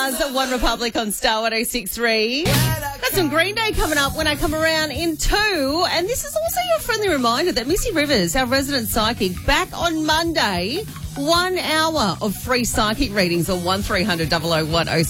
Stars at One Republic on Star 106.3. Got some Green Day coming up when I come around in 2. And this is also your friendly reminder that Missy Rivers, our resident psychic, back on Monday. 1 hour of free psychic readings on 1300 00106.